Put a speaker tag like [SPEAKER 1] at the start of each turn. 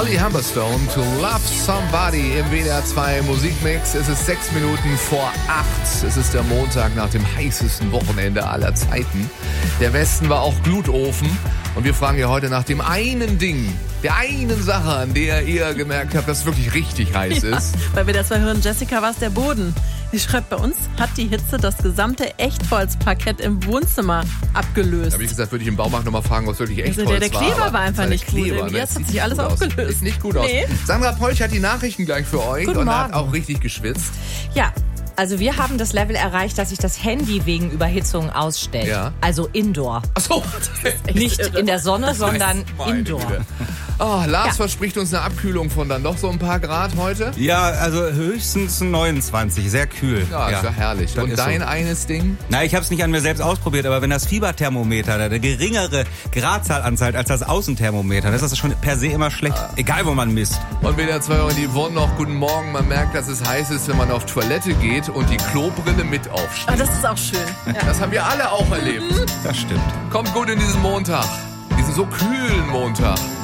[SPEAKER 1] Ollie Humberstone, To Love Somebody im WDR 2 Musikmix. Es ist 6 Minuten vor 8. Es ist der Montag nach dem heißesten Wochenende aller Zeiten. Der Westen war auch Glutofen. Und wir fragen ja heute nach dem einen Ding, der einen Sache, an der ihr gemerkt habt, dass es wirklich richtig heiß ist.
[SPEAKER 2] Bei WDR 2 hören, Jessica, war es der Boden. Sie schreibt, bei uns hat die Hitze das gesamte Echtholzparkett im Wohnzimmer abgelöst.
[SPEAKER 1] Habe ich gesagt, würde ich im Baumarkt nochmal fragen, was wirklich Echtholz
[SPEAKER 2] der Kleber
[SPEAKER 1] war.
[SPEAKER 2] war einfach nicht gut.
[SPEAKER 1] Kleber, ne?
[SPEAKER 2] Jetzt hat sich alles aufgelöst.
[SPEAKER 1] Sieht nicht gut aus.
[SPEAKER 2] Nee.
[SPEAKER 1] Sandra Polch hat die Nachrichten gleich für euch
[SPEAKER 3] Guten
[SPEAKER 1] und hat
[SPEAKER 3] Morgen.
[SPEAKER 1] auch richtig geschwitzt.
[SPEAKER 3] Ja, also wir haben das Level erreicht, dass sich das Handy wegen Überhitzung ausstellt.
[SPEAKER 1] Ja.
[SPEAKER 3] Also indoor.
[SPEAKER 1] Achso.
[SPEAKER 3] Nicht in der Sonne, sondern
[SPEAKER 1] Meine
[SPEAKER 3] indoor.
[SPEAKER 1] Güte. Oh, Lars
[SPEAKER 3] Ja.
[SPEAKER 1] verspricht uns eine Abkühlung von dann doch so ein paar Grad heute.
[SPEAKER 4] Ja, also höchstens 29, sehr kühl.
[SPEAKER 1] Ja, ist ja herrlich.
[SPEAKER 4] das
[SPEAKER 1] Und
[SPEAKER 4] ist
[SPEAKER 1] dein
[SPEAKER 4] so.
[SPEAKER 1] eines Ding?
[SPEAKER 4] Na, ich habe es nicht an mir selbst ausprobiert, aber wenn das Fieberthermometer eine geringere Gradzahl anzeigt als das Außenthermometer, dann ist das schon per se immer schlecht, egal wo man misst.
[SPEAKER 1] Und WDR 2 und die Won noch guten Morgen. Man merkt, dass es heiß ist, wenn man auf Toilette geht und die Klobrille mit aufsteht.
[SPEAKER 2] Aber das ist auch schön. Ja.
[SPEAKER 1] Das haben wir alle auch erlebt.
[SPEAKER 4] Das stimmt.
[SPEAKER 1] Kommt gut in diesen Montag. Diesen so kühlen Montag.